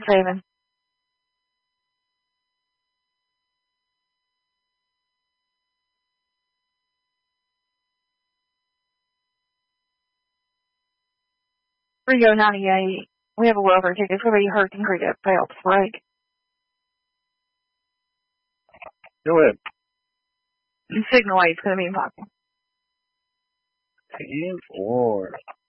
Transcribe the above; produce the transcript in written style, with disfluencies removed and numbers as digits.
Saving. Rio 98. We have a welfare ticket. It's going to be Hurricane Creek at Phelps, right? Go ahead. Signal 8's going to be in pocket. 10-4.